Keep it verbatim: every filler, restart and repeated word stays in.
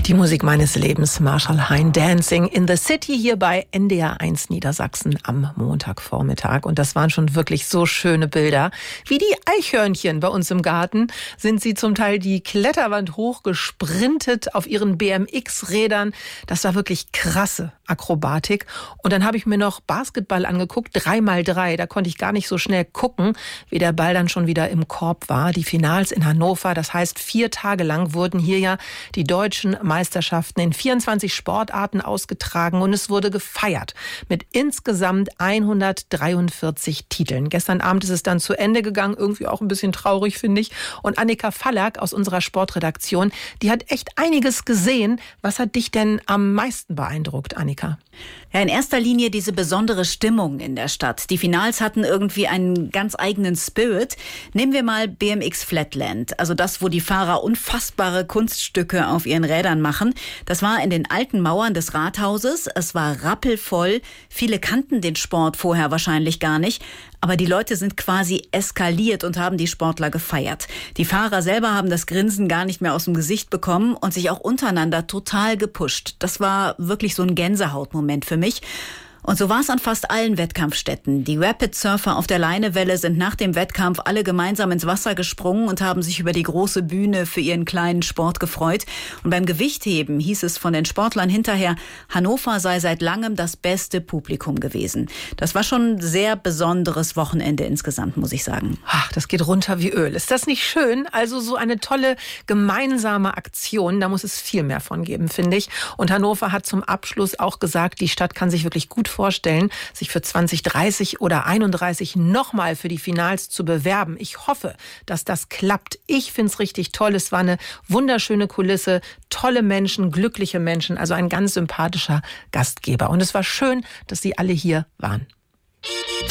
Die Musik meines Lebens, Marshall Hein, Dancing in the City hier bei N D R eins Niedersachsen am Montagvormittag. Und das waren schon wirklich so schöne Bilder. Wie die Eichhörnchen bei uns im Garten sind sie zum Teil die Kletterwand hochgesprintet auf ihren B M X-Rädern. Das war wirklich krasse Akrobatik. Und dann habe ich mir noch Basketball angeguckt, drei mal drei. Da konnte ich gar nicht so schnell gucken, wie der Ball dann schon wieder im Korb war. Die Finals in Hannover, das heißt vier Tage lang wurden hier ja die deutschen Meisterschaften in vierundzwanzig Sportarten ausgetragen und es wurde gefeiert mit insgesamt hundertdreiundvierzig Titeln. Gestern Abend ist es dann zu Ende gegangen, irgendwie auch ein bisschen traurig, finde ich. Und Annika Fallack aus unserer Sportredaktion, die hat echt einiges gesehen. Was hat dich denn am meisten beeindruckt, Annika? Ja, in erster Linie diese besondere Stimmung in der Stadt. Die Finals hatten irgendwie einen ganz eigenen Spirit. Nehmen wir mal B M X Flatland, also das, wo die Fahrer unfassbare Kunststücke auf ihren Rädern machen. Das war in den alten Mauern des Rathauses. Es war rappelvoll. Viele kannten den Sport vorher wahrscheinlich gar nicht. Aber die Leute sind quasi eskaliert und haben die Sportler gefeiert. Die Fahrer selber haben das Grinsen gar nicht mehr aus dem Gesicht bekommen und sich auch untereinander total gepusht. Das war wirklich so ein Gänsehautmoment für mich. Und so war es an fast allen Wettkampfstätten. Die Rapid Surfer auf der Leinewelle sind nach dem Wettkampf alle gemeinsam ins Wasser gesprungen und haben sich über die große Bühne für ihren kleinen Sport gefreut. Und beim Gewichtheben hieß es von den Sportlern hinterher, Hannover sei seit langem das beste Publikum gewesen. Das war schon ein sehr besonderes Wochenende insgesamt, muss ich sagen. Ach, das geht runter wie Öl. Ist das nicht schön? Also so eine tolle gemeinsame Aktion, da muss es viel mehr von geben, finde ich. Und Hannover hat zum Abschluss auch gesagt, die Stadt kann sich wirklich gut vorstellen, sich für zwanzig dreißig oder einunddreißig nochmal für die Finals zu bewerben. Ich hoffe, dass das klappt. Ich finde es richtig toll. Es war eine wunderschöne Kulisse, tolle Menschen, glückliche Menschen, also ein ganz sympathischer Gastgeber. Und es war schön, dass Sie alle hier waren.